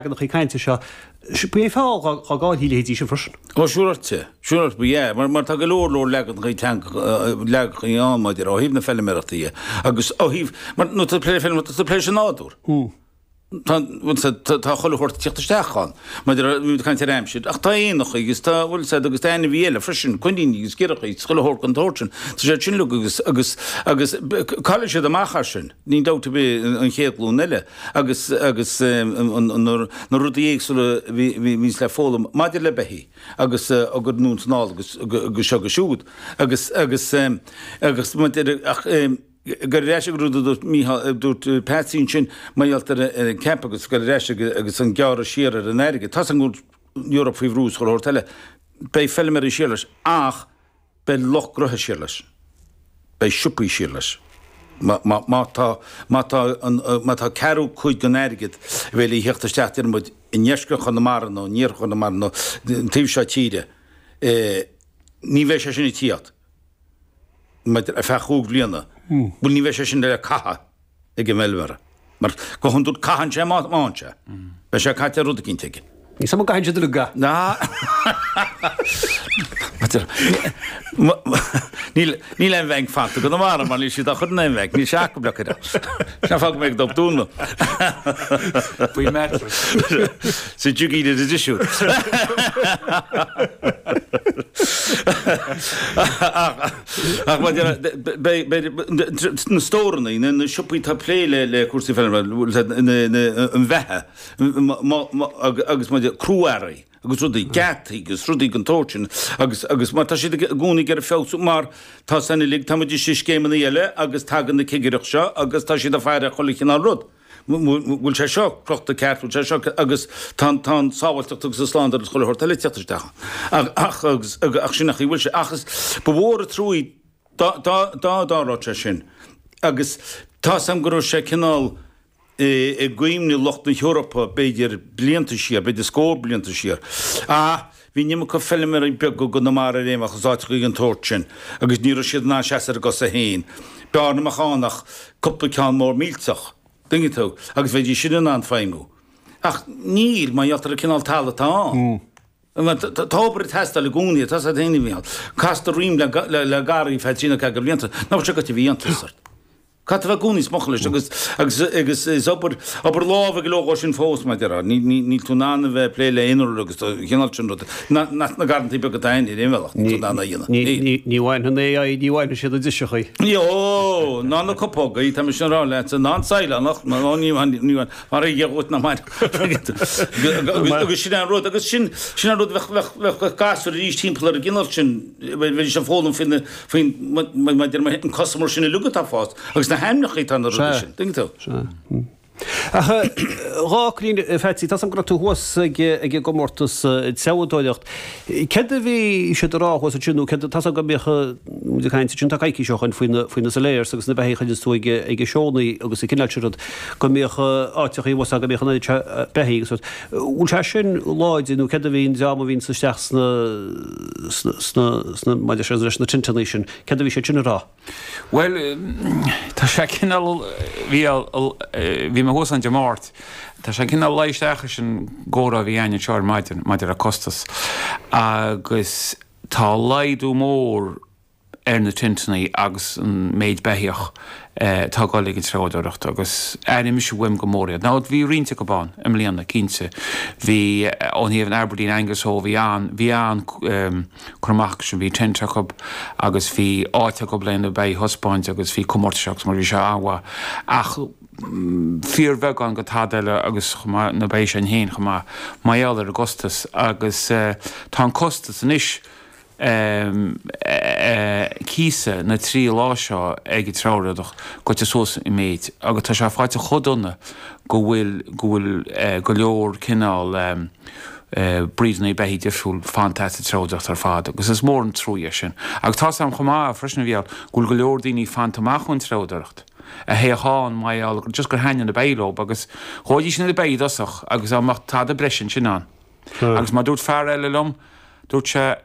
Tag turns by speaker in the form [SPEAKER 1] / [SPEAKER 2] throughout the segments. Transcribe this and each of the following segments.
[SPEAKER 1] noch caiinte seo bu fá a gáil híí sin frisin.
[SPEAKER 2] Siúirte bu mar tá go leor legan í te leáidir ó híh na fellimeachtaí agus ó híh mar nó pléis an náúr. Tá chohort tíochttasteachán, mar caiinte réimsid. Ach tá éonach agus tá bhfuil sé agus déana bhíile frisin chuín agus ggéirecha scoilethir an tóirtin, Tá sé sinú agus caiile sé amachchar sin, ní dáta be an chéadlú neile agus na rudaí éagsúla vís le fólam maidir le behí agus agur núnná agus se go siúd agus gur réise grúda dút petín sin maialtar camp agus gur réise agus an gearra siar an airige. Tá an gúd Europa fao bhrús go hortile bei fellimar síirlas ach bei lochgrothe síirlas, bei siúpaí síirlas. Má tá ceú chuid gan airigid bhfuil í heachtasteachtar mud in neisce chun na mar nó níor chun na mar nó tíh se tíide. Ní bheith sé sinna tíad. A fechúg bliana. Bhfuil ní bheith sé sin le caha ag go méilmara. Mar go chun dút cahan sé máse. Bheith sé caiite rud a cinn teige.
[SPEAKER 1] Ní sam caiinte le ga.
[SPEAKER 2] Ná ní le bheith fanta go mar lí si a chud naimheith, ní seaach go blecha. Se fá méid do dúna.
[SPEAKER 3] Bhí me
[SPEAKER 2] sa dúgíide a disisiú. Na stórannaí na siúpaí tá pléile le cuasaí fel an bheitthe agus cruúaraí. agus rudaí gataí agus rudaí an tóirtin agus mar tá si gúnaí ar féú mar tá sanna lig táidir si céimena eile agus tagan na cigeireach seo agus tá siad a fearre cholichin á rud. Bhfuil sé seo crochta ceartúil sé seo agus tá sáhailteach sa sláán ar choir tal teachtasteach. Ach sin nach bhfuil sé achas ba bhór a trúí dárá sin. Agus tá sam gur sé cinál i gcuimní locht na Europa beidir blianta siar, beidir scór blianta siar. Bhí nimime go fellimar an beag go na mar réimach záitií an tóirt sin, agus ní siad ná seaar go sa héin. Bearna achánach cuppa ceán mór mílteach. Dinge tú, agus bheití sin an féimú. Ach níl má jatar a cinál talatá. Tábar testa le gúnaí tá a déine bhíal. Casta rím le garí fetína ce go blianta, ná se go bhí antasart. Cat bheith gúnaí smochalis agus is obair lábh go sin fós mai dear, ní tú nána bheith pléile inú agus chinál sin na garantí be go dain í réimhach tú nána dhéana.
[SPEAKER 1] Ní bhhain hun é díhhaine siad a disechaí.
[SPEAKER 2] Jó, nána copóga í tá sin rá le ná saoile nach níhain mar dheagút na maid. Agus sin an rud agus sin an rud bheith gasú ríos timpplair a gginál sin bhfuil sem fólam fin maidir an cosmar sin lugatá fást. Agus na heimnach í tan sin. Dinge tú.
[SPEAKER 1] Ráclín fetí tá sam go tú thuas ag gomórtas teúdóilecht. Ced a bhí sé ráhas a túnú tá go becha caiinte sin caiici seochain faoine sa léir agus na behéchaid tú ag seónaí agus i cineitirad go mécha áiteach was a go méchan behéí gus. Úl se sin láidú ced a bhín deama hín sa steach sna maidir sé leis na tintaní sin, ced a bhí sé sinna rá?
[SPEAKER 3] Well, tá sé cinál bhí me hús an demárt, tá sé cinál leisteach sin góra bhí aine teir maidir a costas agus tá leidú mór na tintaní agus an méid beíoch tá gáil ag tráidireacht agus anim is bhuim go móriad. Ná bhí rionta go bán am líonna 15 bhí ónhíomh Aberdeen Angus ó bhí an chumach sin bhí tintracha agus bhí áite go bliana bei hospáint agus bhí cummórteach mar se áha ach fíor bheith an go táile agus na bééis an héin chumá maiálar agustas agus tá costas an isis císa na trí lá seo ag tráireach go te sós i méid, agus tá se fáite chodonna go bhfuil go leor cinál brídnaí behí defriúil fantáiste tráideach ar fád, agus is mór an trúide sin. Agus tá sam chumá frisna bhíal go leor daoine fantamach chun tráideacht. A héáin maiall just gur haine na béilób agus chuidí sin na béidasach agus amach tá a bresin sin an. Agus má dút fear eile lom, dút se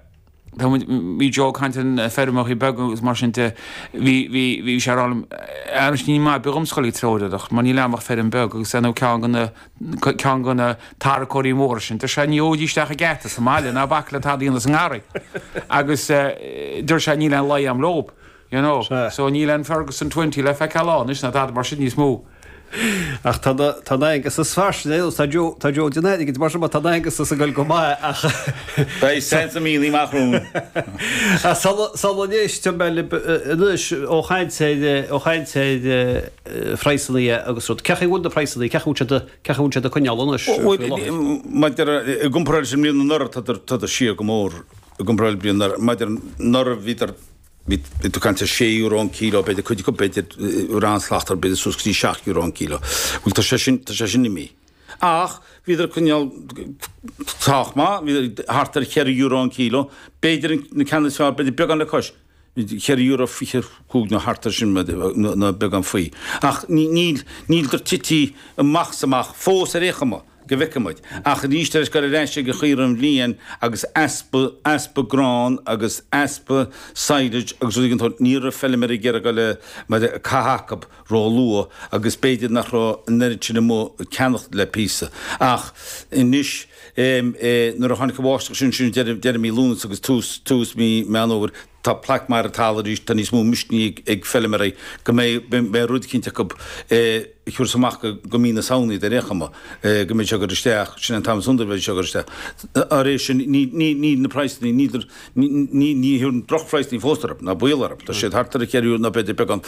[SPEAKER 3] mí Jo cantan fermach í begus mar sinnte hí sé ní mai begumscoilí tródaach, man ní leach fer an beg agus san cean gona tarcóí mór sin, Tá sé níódíisteach a geta sa máile ná bacla tá íon an gáraí. Agus dúir sé ní le lei am lob, so ní len Ferguson 20 le fe ceán is na dá mar sin níos mó.
[SPEAKER 1] Ach tá agus is sváir tá Jo United mar tá agus a goil go mai ach
[SPEAKER 2] Ba sen míí marún.
[SPEAKER 1] Salnééis te ó chaint freisaní agus rud ceché bhúna freisaní ceún a conealnas.
[SPEAKER 2] gomprail sem míon nor tá a si go mór gomprail blion maidir nor vítar tú kannte €6 an kílo, beidir chuide go beidir ránslachtar beidir súsí €7 an kílo. Bhil tá sé sin mí. Ach, viidir chuneal táachma, hartar €6 an kílo, beidir na cannaá beidir began le cos. €6 fiche húg na hartar sin na began faoi. Ach, níl der tití machsamach fós a réchama. Gewikkemid. Ach níiste is go reise go chuirm líon agus aspa grán agus aspa saidid agus gin níra filmir ggéar go le cahacab rá lua agus beidir nach neidirna mó ceannacht le písa. Ach inis nuair a tháinig bháiste sin deirmí lúnas agus tús mí meanóver tá plac mar talís tan níos mú misní ag filmir go mé rudcinnte go chuúr samach go mína saoí de réchama go mé segur isteach sin an tam sundarbeid seguriste. A rééis sin ní na preisní ní hiún drochpreisní fóstarap na builarap, Tá sé hartar a ceirú na beidir began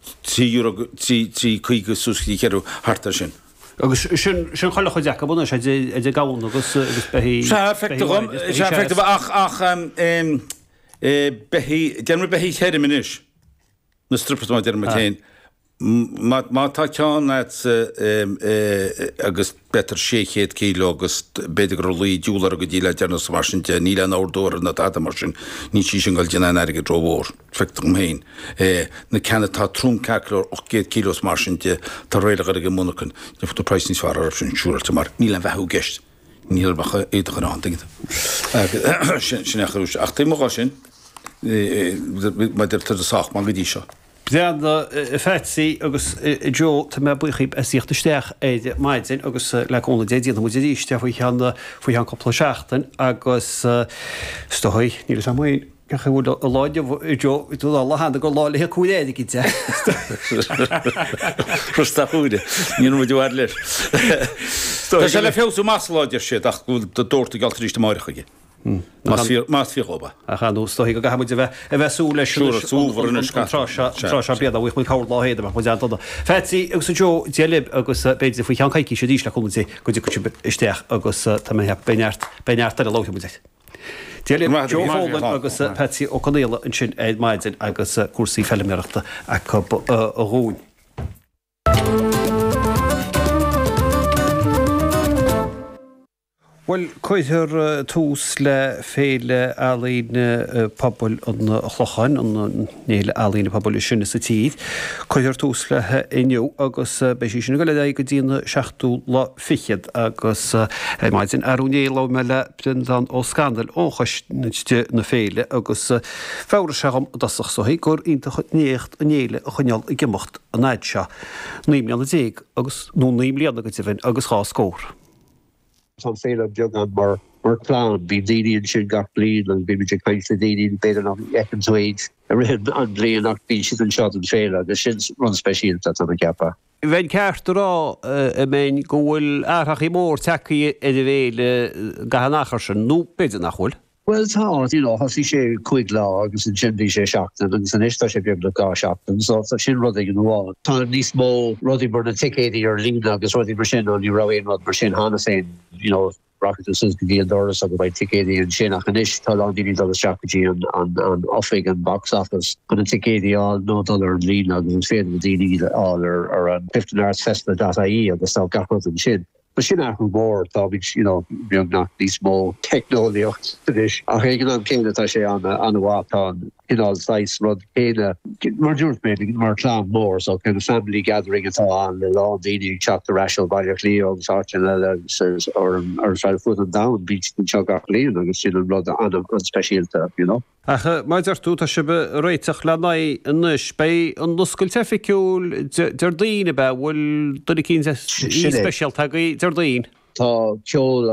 [SPEAKER 2] tí chuige súsí ceirú hartar sin.
[SPEAKER 1] Agus sin chola chu deach buna sé gáún agus behí.
[SPEAKER 2] Se ach Denmar behí chéir minis na strippa dermatéin. Má tá ceán agus betar 600 kíló agus beidir go lí dúlar go díile dearna marsinte níle an áúir na data mar sin ní sí sin gáil deanna aige dróhór fetum héin. Na cena tá trún celór 8 kílos marsinte tá réile go múnachan de fu preisní svar sin siúirta mar níle bheithú geist. Níl bacha éidir an digit. Sin echarúis. Ach té má sin maidir tar a saach má go dí seo.
[SPEAKER 1] Bdeanna fetsaí agus Jo tá me buchaí a síochttasteach éidir maidin agus leúna déíon mu díiste faoi an coppla seachtain agus stoid níle sam muoin cecha bhúil a láide Jo tú lehananta go láilethe cúéidir í te.
[SPEAKER 2] Prostaúide, ní muidir leis. Tá sé le féú más láidir sé ach bhúil do dúirta galtaríiste máirichaige. Más fióba.
[SPEAKER 1] A chaú stoí go gahamid a bheith sú leis bead bhuiich mu cáir láhéad mu antada. Fetí agus Jo déalib agus beidir faoi cheancaí sé díos le chumtí go dtí isteach agus tá beart ar a lámuide. Déalib Jo Fólan agus Petí ó Conéile an sin éid maidin agus cuasaí felimireachta a rún. Well, coithir tús le féile alíne pobl an chlochan an néile alíne pobl sinna sa tíd. Coithir tús le inniu agus beisi sin go le go dtíana 16 le fichiad agus maidin arúné lá me le blindan ó scandal óchaiste na féile agus fára segam dasach sohí gur ínta néocht a néile a chuneal i gimocht a naid se. Níimianna déag agus nó níimlíanana go tífinn agus chá scór.
[SPEAKER 4] Some say of jug on more clown, be Dinian should got bleed and be Magic Pines the Dinian better on Ekans wage. I read on Lee and not be she's in shot and trailer. The shins run special that's on the kappa.
[SPEAKER 1] Wenn ceartarrá a mén gohfuil athach í mór taí idir bhéile gahanachar nó beidir nachhfuil?
[SPEAKER 4] Well, it's hard, has he share quick law, agus in Jim Disha Shackton, and Sanista should be able to go Shackton, so it's a shin rudding in the wall. Tan Nis Mo, Ruddy Burn and Tickety or Lina, agus Ruddy Bershin on your Rowan Rod Bershin Hanasain, Rocket and Suzuki and Doris, or by Tickety and Shinach and Ish, how long did he do the strategy on Offig and box office, and a Tickety all, no dollar and Lina, and Fade with Dini all, or on 15 Arts Festival.ie, or the South Gafford and Shin. But she not more, which not these small technology. I think I'm king that I say on the walk on all size rod céine mar dúirtméid mar chlán mór so kind of family gathering atá an le lá daoine teach the rational bailach lío sáin eile ar try to foot an down beach an teach líon agus sin an rud an speisialta, you know.
[SPEAKER 1] Maidir tú tá sibh réiteach le inis bé an noscail teficiúil dar daoine be bhfuil duna cín speisialta dar daoin.
[SPEAKER 4] Tá ceol